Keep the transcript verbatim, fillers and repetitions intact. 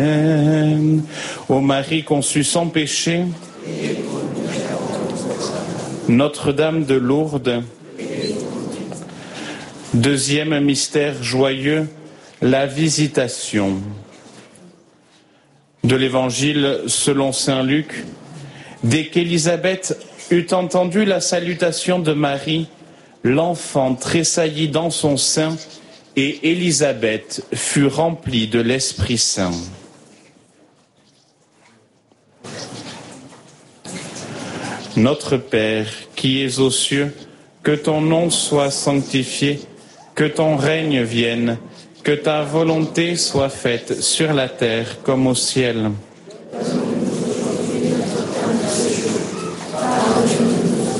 Ô Marie conçue sans péché, Notre-Dame de Lourdes, deuxième mystère joyeux, la visitation. De l'Évangile selon saint Luc, dès qu'Élisabeth eut entendu la salutation de Marie, l'enfant tressaillit dans son sein et Élisabeth fut remplie de l'Esprit Saint. Notre Père, qui es aux cieux, que ton nom soit sanctifié, que ton règne vienne, que ta volonté soit faite sur la terre comme au ciel.